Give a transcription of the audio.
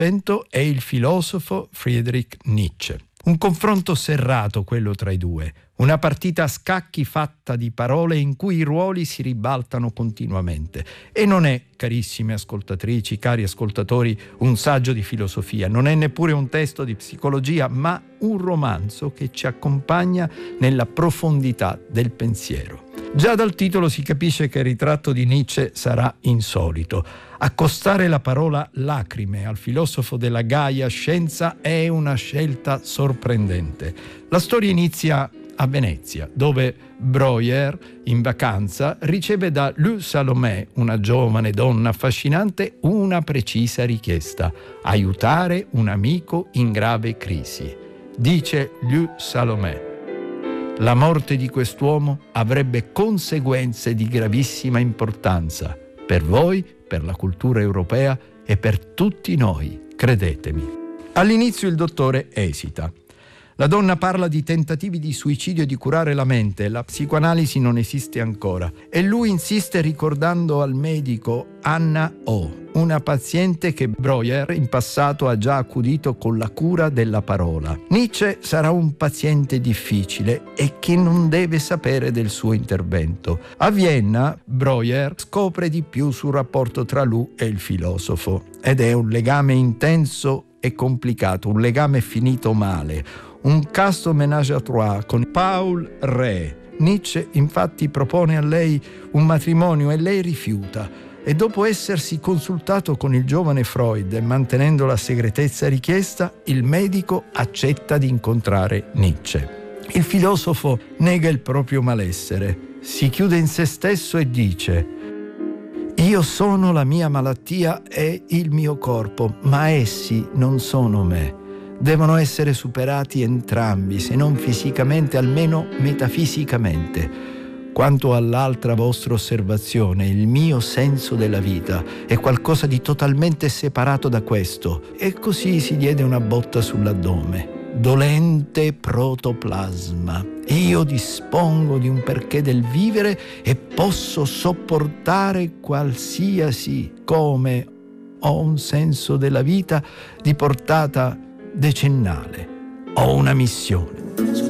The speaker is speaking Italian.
vento è il filosofo Friedrich Nietzsche. Un confronto serrato quello tra i due, una partita a scacchi fatta di parole in cui i ruoli si ribaltano continuamente. E non è, carissime ascoltatrici, cari ascoltatori, un saggio di filosofia, non è neppure un testo di psicologia, ma un romanzo che ci accompagna nella profondità del pensiero. Già dal titolo si capisce che il ritratto di Nietzsche sarà insolito. Accostare la parola lacrime al filosofo della Gaia Scienza è una scelta sorprendente. La storia inizia a Venezia, dove Breuer, in vacanza, riceve da Lou Salomé, una giovane donna affascinante, una precisa richiesta: aiutare un amico in grave crisi. Dice Lou Salomé: la morte di quest'uomo avrebbe conseguenze di gravissima importanza per voi, per la cultura europea e per tutti noi, credetemi. All'inizio il dottore esita. La donna parla di tentativi di suicidio e di curare la mente, la psicoanalisi non esiste ancora, e lui insiste ricordando al medico Anna O., una paziente che Breuer in passato ha già accudito con la cura della parola. Nietzsche sarà un paziente difficile e che non deve sapere del suo intervento. A Vienna Breuer scopre di più sul rapporto tra lui e il filosofo, ed è un legame intenso e complicato, un legame finito male, un casto ménage à trois con Paul Rée. Nietzsche infatti propone a lei un matrimonio e lei rifiuta, e dopo essersi consultato con il giovane Freud e mantenendo la segretezza richiesta, il medico accetta di incontrare Nietzsche. Il filosofo nega il proprio malessere, si chiude in se stesso e dice: io sono la mia malattia e il mio corpo, ma essi non sono me. Devono essere superati entrambi, se non fisicamente, almeno metafisicamente. Quanto all'altra vostra osservazione, il mio senso della vita è qualcosa di totalmente separato da questo. E così si diede una botta sull'addome. Dolente protoplasma. Io dispongo di un perché del vivere e posso sopportare qualsiasi, come ho un senso della vita di portata decennale. Ho una missione.